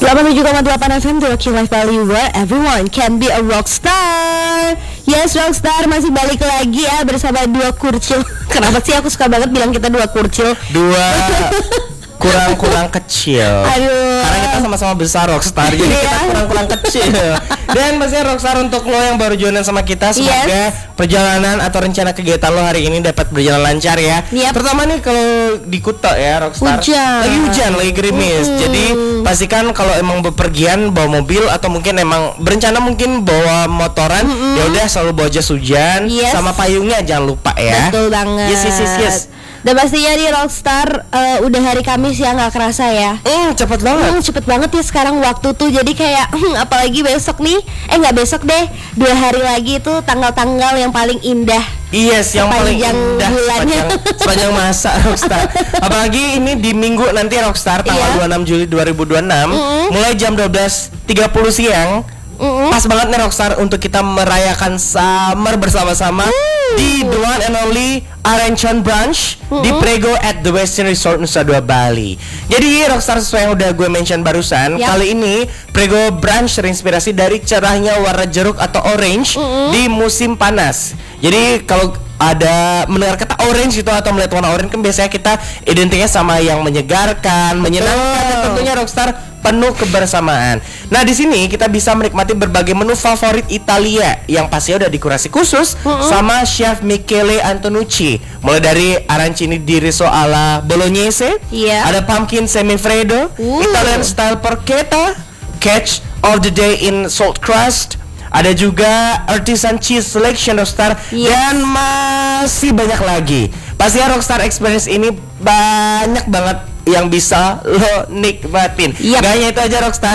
107,8 FM The Rocky Life Valley, where everyone can be a rockstar. Yes, rockstar masih balik lagi ya bersama dua kurcil. Kenapa sih aku suka banget bilang kita dua kurcil? Dua kurang kecil. Aduh. Karena kita sama-sama besar rockstar, jadi kita kurang kecil. Dan pastinya rockstar, untuk lo yang baru joinan sama kita, semoga perjalanan atau rencana kegiatan lo hari ini dapat berjalan lancar ya. Terutama nih kalau di Kuta ya, rockstar. Lagi hujan, lagi gerimis. Jadi pastikan kalau emang bepergian bawa mobil atau mungkin emang berencana mungkin bawa motoran, ya udah selalu bawa jas hujan sama payungnya, jangan lupa ya. Betul banget. Yes. Dan pastinya di Rockstar udah hari Kamis ya, nggak kerasa ya. Cepet banget. Cepet banget ya sekarang waktu tuh. Jadi kayak apalagi besok nih, nggak besok deh, 2 hari lagi tuh tanggal-tanggal yang paling indah. Yes, yang paling indah sepanjang masa Rockstar. Apalagi ini di minggu nanti Rockstar tanggal 26 Juli 2026 mulai jam 12.30 siang. Pas banget nih Rockstar untuk kita merayakan summer bersama-sama di the one and only Arenchon Branch di Prego at the Western Resort Nusa Dua Bali. Jadi Rockstar, sesuai yang udah gue mention barusan, kali ini Prego Branch terinspirasi dari cerahnya warna jeruk atau orange di musim panas. Jadi kalau ada mendengar kata orange gitu atau melihat warna orange, kan biasanya kita identiknya sama yang menyegarkan, menyenangkan, dan tentunya Rockstar penuh kebersamaan. Nah, di sini kita bisa menikmati berbagai menu favorit Italia yang pastinya udah dikurasi khusus sama Chef Michele Antonucci. Mulai dari arancini di riso alla bolognese, ada pumpkin semifreddo, Italian style porchetta, catch of the day in salt crust, ada juga artisan cheese selection Rockstar, dan masih banyak lagi. Pastinya Rockstar Experience ini banyak banget yang bisa lo nikmatin. Gak hanya itu aja Rockstar,